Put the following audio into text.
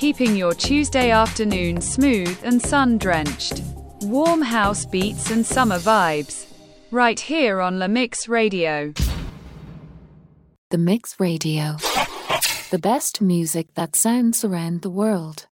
keeping your Tuesday afternoon smooth and sun-drenched. Warm house beats and summer vibes. Right here on La Mix Radio. The Mix Radio. The best music that sounds around the world.